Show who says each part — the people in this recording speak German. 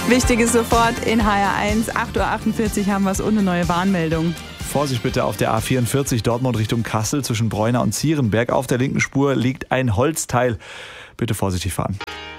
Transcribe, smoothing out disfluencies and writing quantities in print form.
Speaker 1: Wichtiges sofort in HR1, 8:48 Uhr haben wir es und eine neue Warnmeldung.
Speaker 2: Vorsicht bitte auf der A44 Dortmund Richtung Kassel zwischen Bräuna und Zierenberg. Auf der linken Spur liegt ein Holzteil. Bitte vorsichtig fahren.